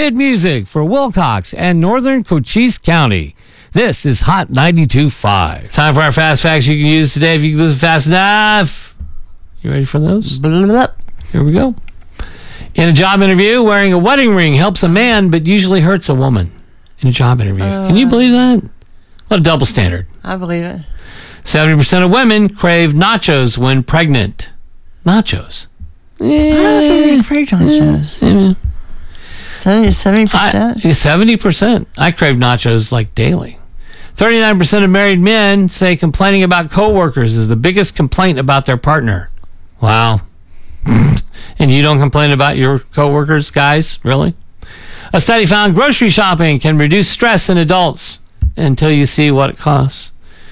Hit music for Wilcox and Northern Cochise County. This is Hot 92.5. Time for our fast facts you can use today if you can listen fast enough. You ready for those? Here we go. In a job interview, wearing a wedding ring helps a man but usually hurts a woman. In a job interview. Can you believe that? What a double standard. I believe it. 70% of women crave nachos when pregnant. Nachos. I don't think we crave nachos. 70%? 70%. I crave nachos like daily. 39% of married men say complaining about coworkers is the biggest complaint about their partner. Wow. And you don't complain about your coworkers, guys? Really? A study found grocery shopping can reduce stress in adults until you see what it costs.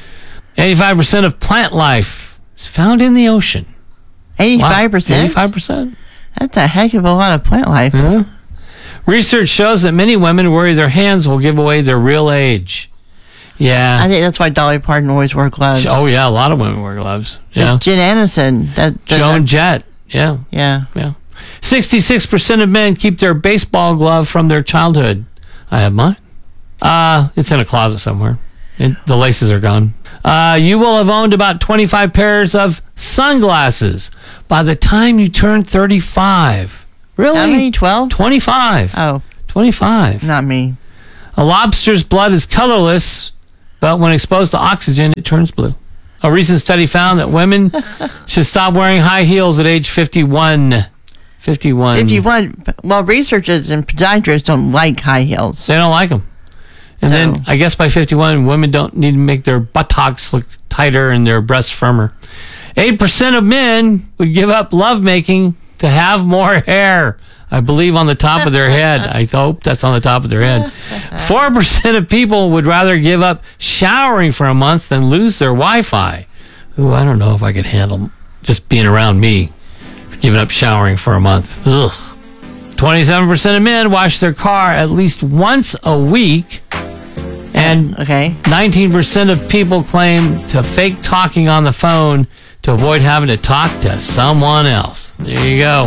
85% of plant life is found in the ocean. 85%? Wow. 85%. That's a heck of a lot of plant life. Yeah. Research shows that many women worry their hands will give away their real age. Yeah. I think that's why Dolly Parton always wore gloves. Oh, yeah. A lot of women wear gloves. Yeah. Jen Aniston. Joan Jett. Yeah. Yeah. 66% of men keep their baseball glove from their childhood. I have mine. It's in a closet somewhere. The laces are gone. You will have owned about 25 pairs of sunglasses by the time you turn 35. Really? How many? 12? 25. Oh. 25. Not me. A lobster's blood is colorless, but when exposed to oxygen, it turns blue. A recent study found that women should stop wearing high heels at age 51. 51. Well, researchers and podiatrists don't like high heels. They don't like them. And then I guess by 51, women don't need to make their buttocks look tighter and their breasts firmer. 8% of men would give up lovemaking to have more hair. I believe on the top of their head. I hope that's on the top of their head. 4% of people would rather give up showering for a month than lose their Wi-Fi. Ooh, I don't know if I could handle just being around me, giving up showering for a month. Ugh. 27% of men wash their car at least once a week. And 19% of people claim to fake talking on the phone to avoid having to talk to someone else. There you go.